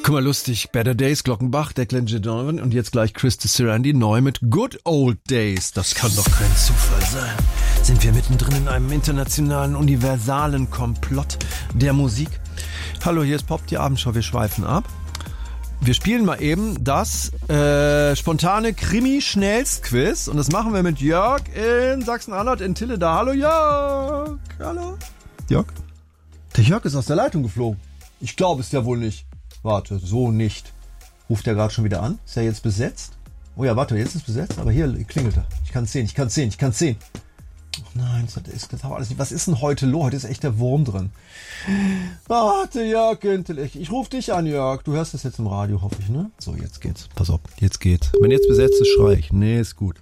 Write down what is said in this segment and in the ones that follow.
Guck mal, lustig. Better Days, Glockenbach, Declan Donovan und jetzt gleich Chris Sarandon neu mit Good Old Days. Das kann doch kein Zufall sein. Sind wir mittendrin in einem internationalen, universalen Komplott der Musik? Hallo, hier ist Pop, die Abendschau. Wir schweifen ab. Wir spielen mal eben das spontane Krimi-Schnellstquiz und das machen wir mit Jörg in Sachsen-Anhalt in Tilleda. Hallo Jörg. Hallo. Jörg? Der Jörg ist aus der Leitung geflogen. Ich glaube es ja wohl nicht. Warte, so nicht. Ruft er gerade schon wieder an? Ist er jetzt besetzt? Oh ja, warte, jetzt ist besetzt, aber hier klingelt er. Ich kann es sehen. Oh nein, das haben wir alles nicht. Was ist denn heute los? Heute ist echt der Wurm drin. Warte, Jörg, ich rufe dich an, Jörg. Du hörst das jetzt im Radio, hoffe ich, ne? So, jetzt geht's. Pass auf, jetzt geht's. Wenn jetzt besetzt ist, schrei ich. Nee, ist gut.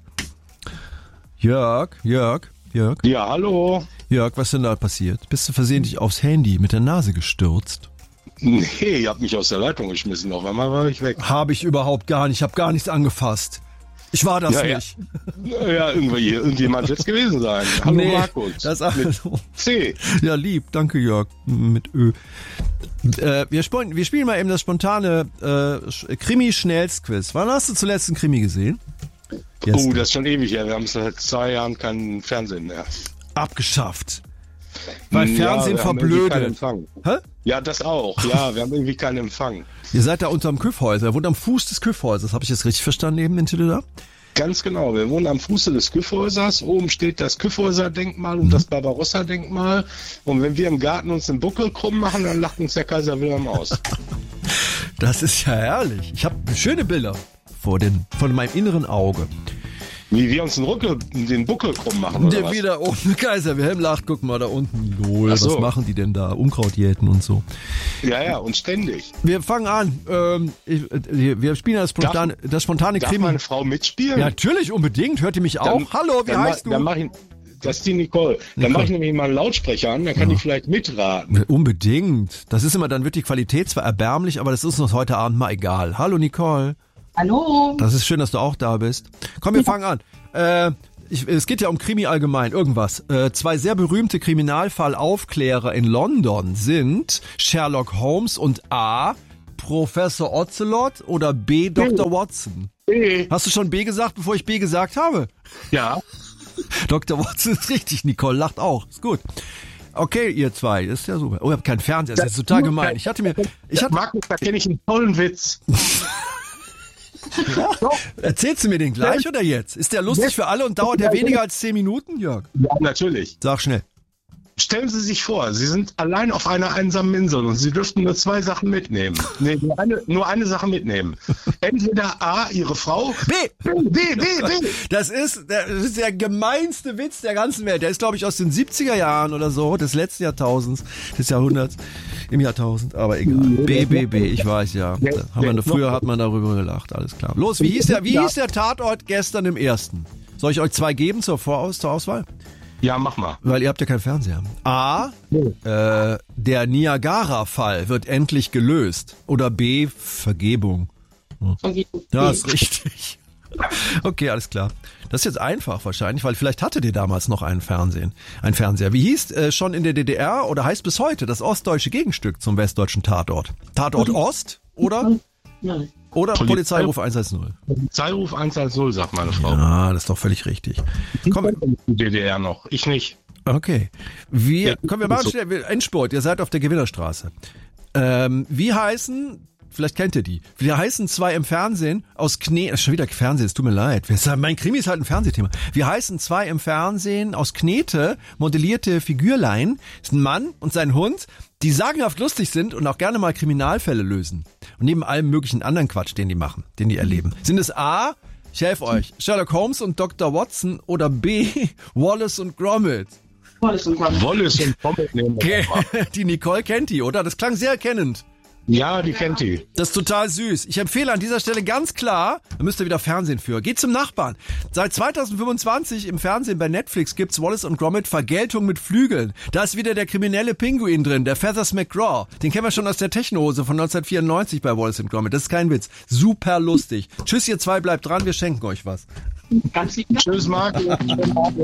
Jörg. Ja, hallo. Jörg, was ist denn da passiert? Bist du versehentlich aufs Handy mit der Nase gestürzt? Nee, ihr habt mich aus der Leitung geschmissen. Auf einmal war ich weg. Habe ich überhaupt gar nicht. Ich habe gar nichts angefasst. Ich war das nicht. Ja, irgendjemand wird es gewesen sein. Hallo nee, Markus. Das mit C. Ja, lieb. Danke, Jörg. Mit Ö. Wir spielen mal eben das spontane Krimi-Schnellstquiz. Wann hast du zuletzt einen Krimi gesehen? Oh, das ist schon ewig her. Wir haben seit 2 Jahren kein Fernsehen mehr. Abgeschafft. Weil Fernsehen verblödet. Hä? Ja, das auch. Ja, wir haben irgendwie keinen Empfang. Ihr seid da unterm Kyffhäuser. Ihr wohnt am Fuß des Kyffhäusers. Habe ich das richtig verstanden eben in Tilleda? Ganz genau. Wir wohnen am Fuße des Kyffhäusers. Oben steht das Kyffhäuser-Denkmal und das Barbarossa-Denkmal. Und wenn wir im Garten uns den Buckel krumm machen, dann lacht uns der Kaiser Wilhelm aus. Das ist ja herrlich. Ich habe schöne Bilder von meinem inneren Auge. Wie wir uns den Buckel krumm machen, oder was? Wieder oben, Kaiser Wilhelm lacht, guck mal da unten. Lol, so. Was machen die denn da? Unkraut jäten und so. Ja, und ständig. Wir fangen an. Wir spielen das spontane Krimi. Darf meine Frau mitspielen? Ja, natürlich, unbedingt. Hört ihr mich auch? Hallo, wie heißt du? Das ist die Nicole. Dann mache ich nämlich mal einen Lautsprecher an, dann kann die vielleicht mitraten. Unbedingt. Das ist immer, dann wird die Qualität zwar erbärmlich, aber das ist uns heute Abend mal egal. Hallo, Nicole. Hallo. Das ist schön, dass du auch da bist. Komm, wir fangen an. Es geht ja um Krimi allgemein, irgendwas. 2 sehr berühmte Kriminalfallaufklärer in London sind Sherlock Holmes und A. Professor Ocelot oder B. Dr. Watson. B. Hast du schon B gesagt, bevor ich B gesagt habe? Ja. Dr. Watson ist richtig, Nicole lacht auch. Ist gut. Okay, ihr zwei, ist ja super. Oh, ihr habt keinen Fernseher, das ist jetzt total gemein. Markus, da kenne ich einen tollen Witz. Ja. Erzählst du mir den gleich oder jetzt? Ist der lustig für alle und dauert der weniger als 10 Minuten, Jörg? Ja, natürlich. Sag schnell. Stellen Sie sich vor, Sie sind allein auf einer einsamen Insel und Sie dürften nur 2 Sachen mitnehmen. Nee, nur eine Sache mitnehmen. Entweder A, Ihre Frau. B. Das ist der gemeinste Witz der ganzen Welt. Der ist, glaube ich, aus den 70er Jahren oder so, des letzten Jahrtausends, des Jahrhunderts, im Jahrtausend, aber egal. B, ich weiß ja. Früher hat man darüber gelacht, alles klar. Los, wie hieß der Tatort gestern im ersten? Soll ich euch 2 geben zur Auswahl? Ja, mach mal. Weil ihr habt ja keinen Fernseher. A, der Niagara-Fall wird endlich gelöst. Oder B, Vergebung. Ja, ist richtig. Okay, alles klar. Das ist jetzt einfach wahrscheinlich, weil vielleicht hattet ihr damals noch ein Fernseher. Wie hieß schon in der DDR oder heißt bis heute das ostdeutsche Gegenstück zum westdeutschen Tatort? Tatort Ost oder? Nein. Oder Polizeiruf 110. Polizeiruf 110, sagt meine Frau. Ja, das ist doch völlig richtig. Komm, die DDR noch, ich nicht. Okay. Wir machen schnell Endspurt, ihr seid auf der Gewinnerstraße. Wie heißen, vielleicht kennt ihr die, wie heißen 2 im Fernsehen aus Knete, schon wieder Fernsehen, es tut mir leid. Mein Krimi ist halt ein Fernsehthema. Wie heißen 2 im Fernsehen aus Knete modellierte Figürlein, ist ein Mann und sein Hund, die sagenhaft lustig sind und auch gerne mal Kriminalfälle lösen. Und neben allem möglichen anderen Quatsch, den die machen, den die erleben. Sind es A, ich helfe euch, Sherlock Holmes und Dr. Watson oder B, Wallace und Gromit? Wallace und Gromit nehmen wir. Okay. Die Nicole kennt die, oder? Das klang sehr erkennend. Ja, die kennt die. Das ist total süß. Ich empfehle an dieser Stelle ganz klar, da müsst ihr wieder Fernsehen für. Geht zum Nachbarn. Seit 2025 im Fernsehen bei Netflix gibt's Wallace und Gromit Vergeltung mit Flügeln. Da ist wieder der kriminelle Pinguin drin, der Feathers McGraw. Den kennen wir schon aus der Technohose von 1994 bei Wallace und Gromit. Das ist kein Witz. Super lustig. Tschüss, ihr 2, bleibt dran, wir schenken euch was. Ganz lieb. Tschüss, Marc.